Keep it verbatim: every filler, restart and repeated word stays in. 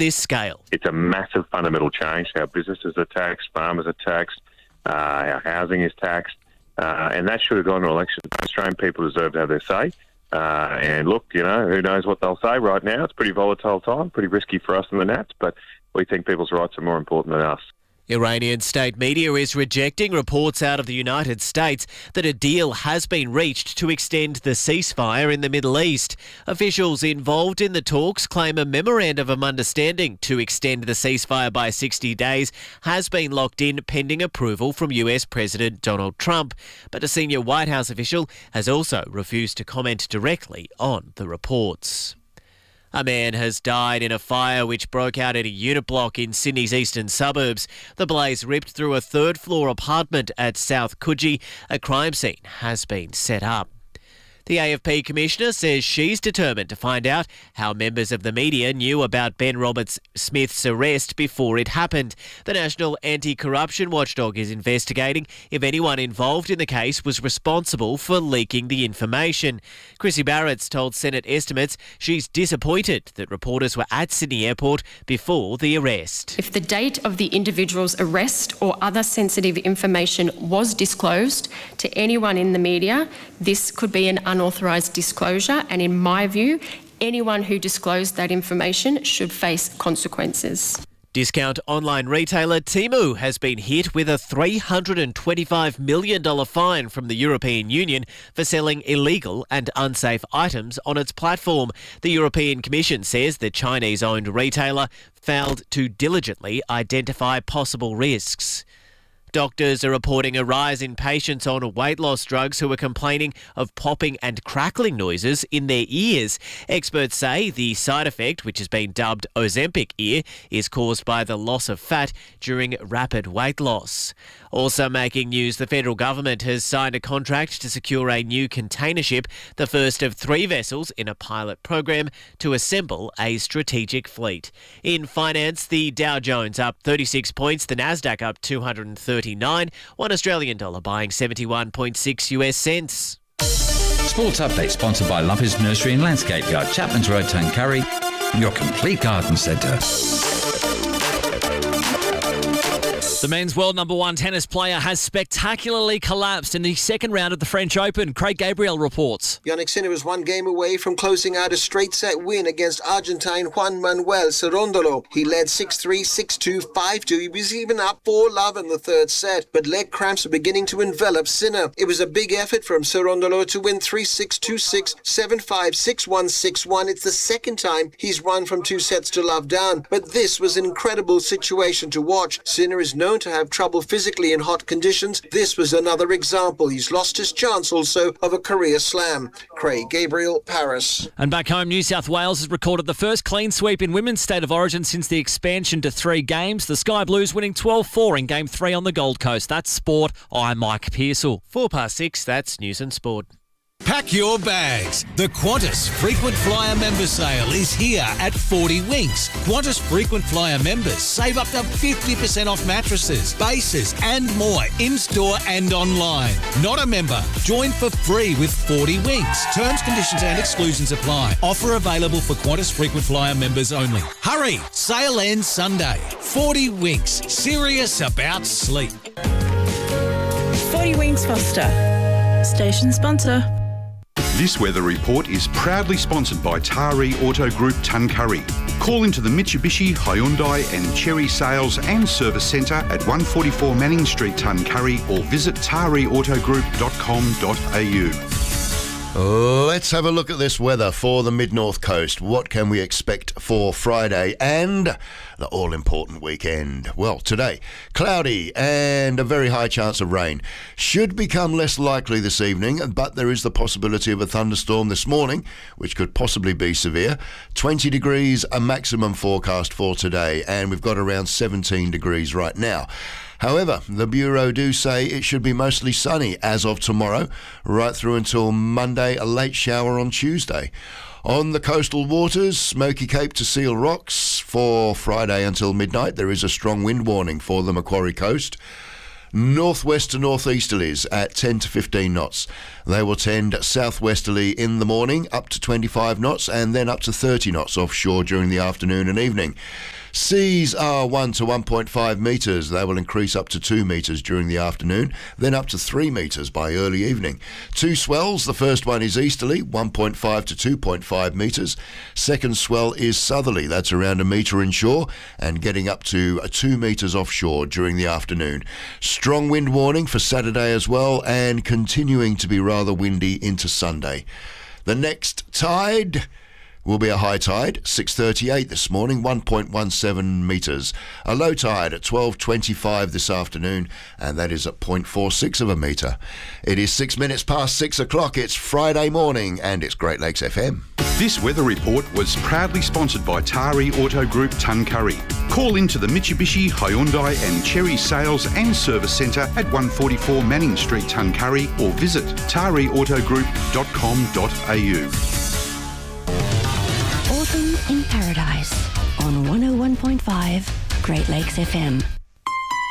this scale. It's a massive fundamental change. How businesses are taxed, farmers are taxed, uh, our housing is taxed, uh, and that should have gone to election. Australian people deserve to have their say. Uh, and look, you know, who knows what they'll say right now. It's a pretty volatile time, pretty risky for us in the Nats, but we think people's rights are more important than us. Iranian state media is rejecting reports out of the United States that a deal has been reached to extend the ceasefire in the Middle East. Officials involved in the talks claim a memorandum of understanding to extend the ceasefire by sixty days has been locked in pending approval from U S President Donald Trump. But a senior White House official has also refused to comment directly on the reports. A man has died in a fire which broke out at a unit block in Sydney's eastern suburbs. The blaze ripped through a third-floor apartment at South Coogee. A crime scene has been set up. The A F P Commissioner says she's determined to find out how members of the media knew about Ben Roberts-Smith's arrest before it happened. The National Anti-Corruption Watchdog is investigating if anyone involved in the case was responsible for leaking the information. Chrissy Barrett's told Senate Estimates she's disappointed that reporters were at Sydney Airport before the arrest. If the date of the individual's arrest or other sensitive information was disclosed to anyone in the media, this could be an unauthorised disclosure, and in my view, anyone who disclosed that information should face consequences. Discount online retailer Temu has been hit with a three hundred twenty-five million dollars fine from the European Union for selling illegal and unsafe items on its platform. The European Commission says the Chinese-owned retailer failed to diligently identify possible risks. Doctors are reporting a rise in patients on weight loss drugs who are complaining of popping and crackling noises in their ears. Experts say the side effect, which has been dubbed Ozempic ear, is caused by the loss of fat during rapid weight loss. Also making news, the federal government has signed a contract to secure a new container ship, the first of three vessels in a pilot program to assemble a strategic fleet. In finance, the Dow Jones up thirty-six points, the Nasdaq up two hundred thirty-nine, one Australian dollar buying seventy-one point six U S cents. Sports Update sponsored by Lumpers Nursery and Landscape Yard, Chapman's Road, Tuncurry, your complete garden centre. The men's world number one tennis player has spectacularly collapsed in the second round of the French Open. Craig Gabriel reports. Jannik Sinner was one game away from closing out a straight-set win against Argentine Juan Manuel Cerundolo. He led six three, six two, five two. He was even up four love in the third set, but leg cramps were beginning to envelop Sinner. It was a big effort from Cerundolo to win three six, two six, seven five, six one, six one. It's the second time he's run from two sets to love down, but this was an incredible situation to watch. Sinner is known to have trouble physically in hot conditions. This was another example. He's lost his chance also of a career slam. Craig Gabriel, Paris. And back home, New South Wales has recorded the first clean sweep in women's state of origin since the expansion to three games. The Sky Blues winning twelve four in game three on the Gold Coast. That's sport. I'm Mike Pearsall. Four past six, that's news and sport. Pack your bags. The Qantas Frequent Flyer Member Sale is here at forty Winks. Qantas Frequent Flyer members save up to fifty percent off mattresses, bases and more in-store and online. Not a member? Join for free with forty Winks. Terms, conditions and exclusions apply. Offer available for Qantas Frequent Flyer members only. Hurry! Sale ends Sunday. forty Winks. Serious about sleep. forty Winks Foster. Station sponsor. This weather report is proudly sponsored by Taree Auto Group Tuncurry. Call into the Mitsubishi, Hyundai and Chery Sales and Service Centre at one forty-four Manning Street, Tuncurry, or visit taree auto group dot com dot a u. Let's have a look at this weather for the mid-north coast. What can we expect for Friday and the all-important weekend? Well, today, cloudy and a very high chance of rain. Should become less likely this evening, but there is the possibility of a thunderstorm this morning, which could possibly be severe. twenty degrees, a maximum forecast for today, and we've got around seventeen degrees right now. However, the Bureau do say it should be mostly sunny as of tomorrow, right through until Monday, a late shower on Tuesday. On the coastal waters, Smoky Cape to Seal Rocks for Friday until midnight, there is a strong wind warning for the Macquarie coast. Northwest to northeasterlies at ten to fifteen knots. They will tend southwesterly in the morning up to twenty-five knots and then up to thirty knots offshore during the afternoon and evening. Seas are one to one point five metres. They will increase up to two metres during the afternoon, then up to three metres by early evening. Two swells. The first one is easterly, one point five to two point five metres. Second swell is southerly. That's around a metre inshore and getting up to two metres offshore during the afternoon. Strong wind warning for Saturday as well, and continuing to be rather windy into Sunday. The next tide will be a high tide, six thirty-eight this morning, one point one seven metres. A low tide at twelve twenty-five this afternoon, and that is at zero point four six of a metre. It is six minutes past six o'clock. It's Friday morning, and it's Great Lakes F M. This weather report was proudly sponsored by Tari Auto Group Tuncurry. Call into the Mitsubishi, Hyundai and Cherry Sales and Service Centre at one forty-four Manning Street, Tuncurry, or visit tari auto group dot com dot a u. Autumn in Paradise on one oh one point five Great Lakes F M.